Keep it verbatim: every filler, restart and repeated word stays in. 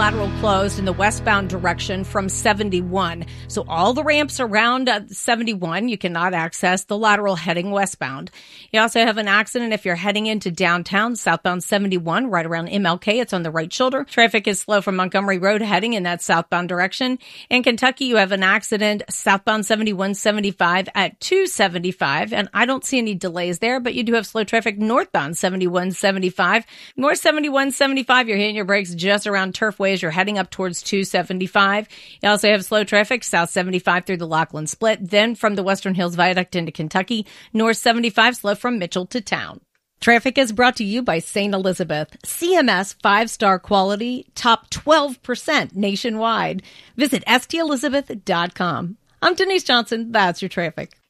lateral closed in the westbound direction from seventy-one. So all the ramps around uh, seventy-one, you cannot access the lateral heading westbound. You also have an accident if you're heading into downtown, southbound seventy-one, right around M L K. It's on the right shoulder. Traffic is slow from Montgomery Road heading in that southbound direction. In Kentucky, you have an accident southbound seventy-one seventy-five at two seventy-five, and I don't see any delays there, but you do have slow traffic northbound seventy-one seventy-five. North seventy-one seventy-five, you're hitting your brakes just around Turfway as you're heading up towards two seventy-five. You also have slow traffic south seventy-five through the Lachlan Split, then from the Western Hills Viaduct into Kentucky, north seventy-five slow from Mitchell to town. Traffic is brought to you by Saint Elizabeth. C M S five-star quality, top twelve percent nationwide. Visit S T Elizabeth dot com. I'm Denise Johnson. That's your traffic.